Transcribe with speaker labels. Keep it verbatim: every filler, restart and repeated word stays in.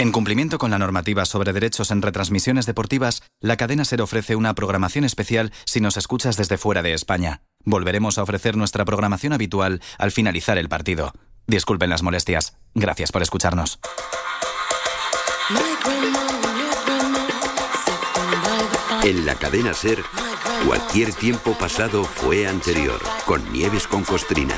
Speaker 1: En cumplimiento con la normativa sobre derechos en retransmisiones deportivas, la cadena SER ofrece una programación especial si nos escuchas desde fuera de España. Volveremos a ofrecer nuestra programación habitual al finalizar el partido. Disculpen las molestias. Gracias por escucharnos.
Speaker 2: En la cadena SER, cualquier tiempo pasado fue anterior, con Nieves con Costrina.